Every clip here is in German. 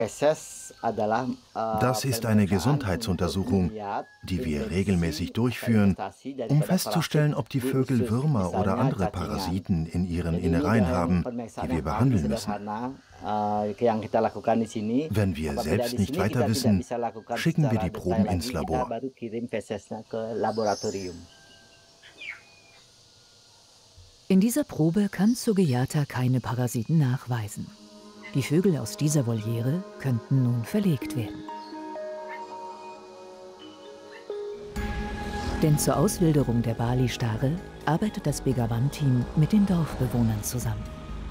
Das ist eine Gesundheitsuntersuchung, die wir regelmäßig durchführen, um festzustellen, ob die Vögel Würmer oder andere Parasiten in ihren Innereien haben, die wir behandeln müssen. Wenn wir selbst nicht weiter wissen, schicken wir die Proben ins Labor. In dieser Probe kann Sugiyata keine Parasiten nachweisen. Die Vögel aus dieser Voliere könnten nun verlegt werden. Denn zur Auswilderung der Bali-Stare arbeitet das Begawan-Team mit den Dorfbewohnern zusammen.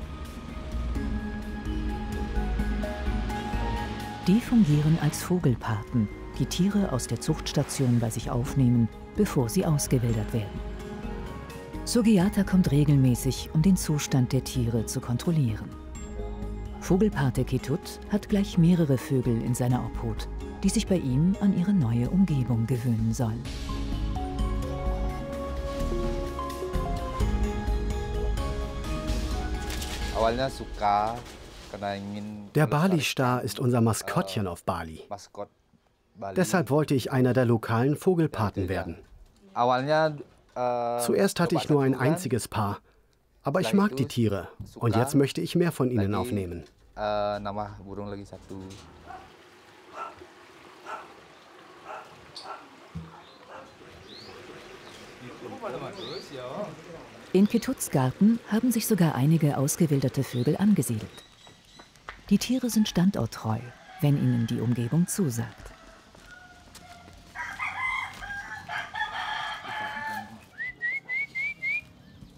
Die fungieren als Vogelpaten, die Tiere aus der Zuchtstation bei sich aufnehmen, bevor sie ausgewildert werden. Sugiyata kommt regelmäßig, um den Zustand der Tiere zu kontrollieren. Vogelpate Ketut hat gleich mehrere Vögel in seiner Obhut, die sich bei ihm an ihre neue Umgebung gewöhnen sollen. Der Bali-Star ist unser Maskottchen auf Bali. Deshalb wollte ich einer der lokalen Vogelpaten werden. Zuerst hatte ich nur ein einziges Paar, aber ich mag die Tiere und jetzt möchte ich mehr von ihnen aufnehmen. In Ketuts Garten haben sich sogar einige ausgewilderte Vögel angesiedelt. Die Tiere sind standorttreu, wenn ihnen die Umgebung zusagt.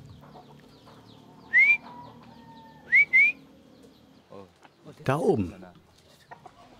Da oben.